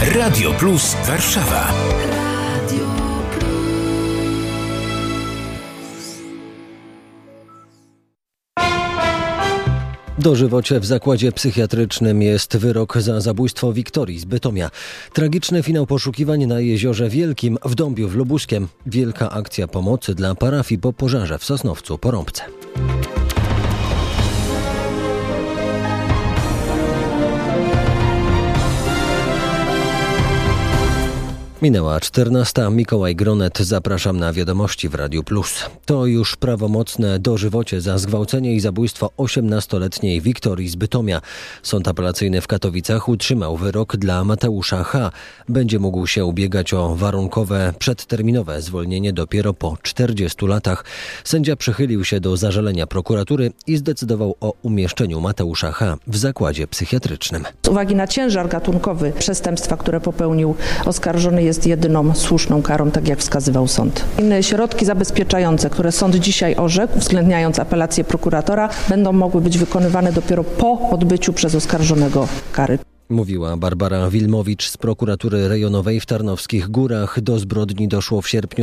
Radio Plus Warszawa. Dożywocie w zakładzie psychiatrycznym jest wyrok za zabójstwo Wiktorii z Bytomia. Tragiczny finał poszukiwań na Jeziorze Wielkim w Dąbiu Lubuskiem. Wielka akcja pomocy dla parafii po pożarze w Sosnowcu Porąbce. Minęła 14. Mikołaj Gronet. Zapraszam na wiadomości w Radiu Plus. To już prawomocne dożywocie za zgwałcenie i zabójstwo 18-letniej Wiktorii z Bytomia. Sąd apelacyjny w Katowicach utrzymał wyrok dla Mateusza H. Będzie mógł się ubiegać o warunkowe, przedterminowe zwolnienie dopiero po 40 latach. Sędzia przychylił się do zażalenia prokuratury i zdecydował o umieszczeniu Mateusza H. w zakładzie psychiatrycznym. Z uwagi na ciężar gatunkowy przestępstwa, które popełnił oskarżony, jest jedyną słuszną karą, tak jak wskazywał sąd. Inne środki zabezpieczające, które sąd dzisiaj orzekł, uwzględniając apelację prokuratora, będą mogły być wykonywane dopiero po odbyciu przez oskarżonego kary. Mówiła Barbara Wilmowicz z prokuratury rejonowej w Tarnowskich Górach. Do zbrodni doszło w sierpniu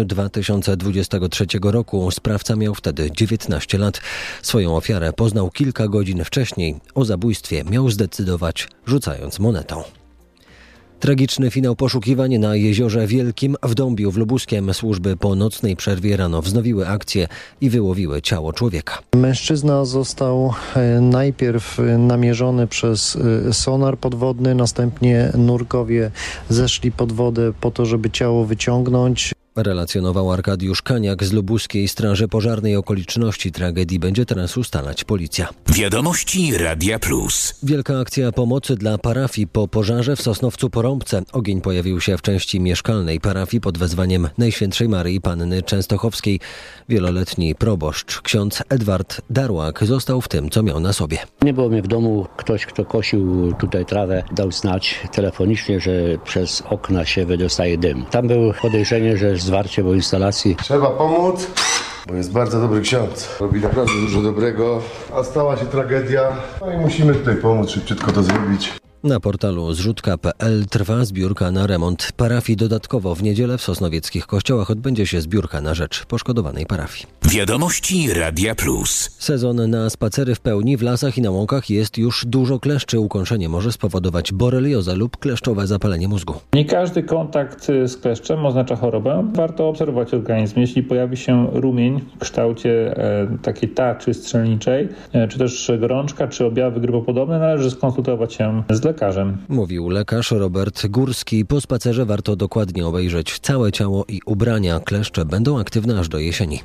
2023 roku. Sprawca miał wtedy 19 lat. Swoją ofiarę poznał kilka godzin wcześniej. O zabójstwie miał zdecydować, rzucając monetą. Tragiczny finał poszukiwań na Jeziorze Wielkim w Dąbiu Lubuskiem. Służby po nocnej przerwie rano wznowiły akcję i wyłowiły ciało człowieka. Mężczyzna został najpierw namierzony przez sonar podwodny, następnie nurkowie zeszli pod wodę po to, żeby ciało wyciągnąć. Relacjonował Arkadiusz Kaniak z Lubuskiej Straży Pożarnej. Okoliczności tragedii będzie teraz ustalać policja. Wiadomości Radia Plus. Wielka akcja pomocy dla parafii po pożarze w Sosnowcu Porąbce. Ogień pojawił się w części mieszkalnej parafii pod wezwaniem Najświętszej Maryi Panny Częstochowskiej. Wieloletni proboszcz, ksiądz Edward Darłak, został w tym, co miał na sobie. Nie było mnie w domu. Ktoś, kto kosił tutaj trawę, dał znać telefonicznie, że przez okna się wydostaje dym. Tam było podejrzenie, że zwarcie po instalacji. Trzeba pomóc, bo jest bardzo dobry ksiądz. Robi naprawdę dużo dobrego, a stała się tragedia. No i musimy tutaj pomóc, szybciutko to zrobić. Na portalu zrzutka.pl trwa zbiórka na remont parafii. Dodatkowo w niedzielę w sosnowieckich kościołach odbędzie się zbiórka na rzecz poszkodowanej parafii. Wiadomości Radia Plus. Sezon na spacery w pełni. W lasach i na łąkach jest już dużo kleszczy. Ukąszenie może spowodować boreliozę lub kleszczowe zapalenie mózgu. Nie każdy kontakt z kleszczem oznacza chorobę. Warto obserwować organizm. Jeśli pojawi się rumień w kształcie takiej tarczy strzelniczej, czy też gorączka, czy objawy grypopodobne, należy skonsultować się z lekarzem. Mówił lekarz Robert Górski. Po spacerze warto dokładnie obejrzeć całe ciało i ubrania. Kleszcze będą aktywne aż do jesieni.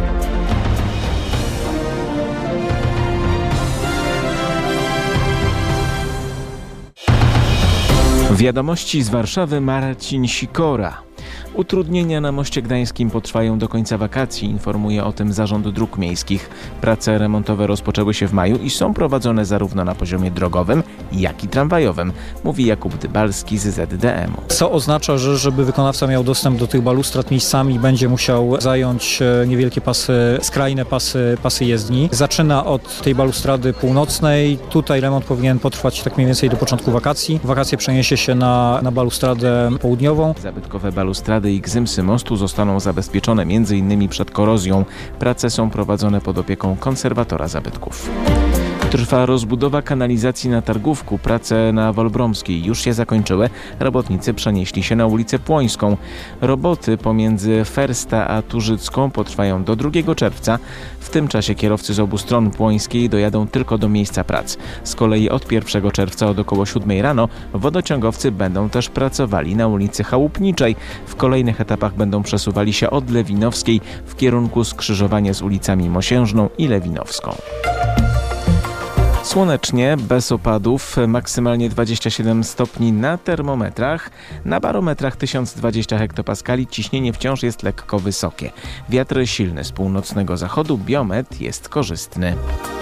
Wiadomości z Warszawy. Marcin Sikora. Utrudnienia na moście gdańskim potrwają do końca wakacji, informuje o tym Zarząd Dróg Miejskich. Prace remontowe rozpoczęły się w maju i są prowadzone zarówno na poziomie drogowym, jak i tramwajowym, mówi Jakub Dybalski z ZDM-u. Co oznacza, że żeby wykonawca miał dostęp do tych balustrad miejscami, będzie musiał zająć niewielkie skrajne pasy jezdni. Zaczyna od tej balustrady północnej. Tutaj remont powinien potrwać tak mniej więcej do początku wakacji. Wakacje przeniesie się na balustradę południową. Zabytkowe balustrady i gzymsy mostu zostaną zabezpieczone m.in. przed korozją. Prace są prowadzone pod opieką konserwatora zabytków. Trwa rozbudowa kanalizacji na Targówku. Prace na Wolbromskiej już się zakończyły. Robotnicy przenieśli się na ulicę Płońską. Roboty pomiędzy Fersta a Turzycką potrwają do 2 czerwca. W tym czasie kierowcy z obu stron Płońskiej dojadą tylko do miejsca prac. Z kolei od 1 czerwca od około 7 rano wodociągowcy będą też pracowali na ulicy Chałupniczej. W kolejnych etapach będą przesuwali się od Lewinowskiej w kierunku skrzyżowania z ulicami Mosiężną i Lewinowską. Słonecznie, bez opadów, maksymalnie 27 stopni na termometrach, na barometrach 1020 hektopaskali, ciśnienie wciąż jest lekko wysokie. Wiatr silny z północnego zachodu, biometr jest korzystny.